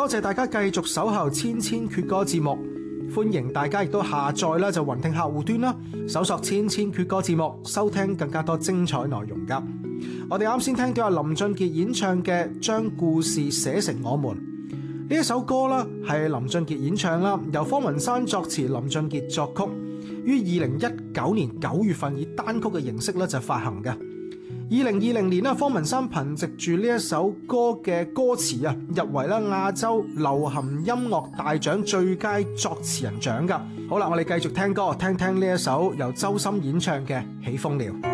多謝大家繼續守候千千闕歌節目，歡迎大家亦都下載啦就雲聽客戶端啦，搜索千千闕歌節目，收聽更加多精彩內容噶。我哋啱先聽到阿林俊傑演唱嘅《將故事寫成我們》呢一首歌啦，係林俊傑演唱啦，由方文山作詞，林俊傑作曲，於2019年9月份以單曲嘅形式咧就發行嘅。2020年啦，方文山憑藉住呢一首歌嘅歌詞啊，入圍啦亞洲流行音樂大獎最佳作詞人獎噶。好啦，我哋繼續聽歌，聽聽呢一首由周深演唱嘅《起風了》。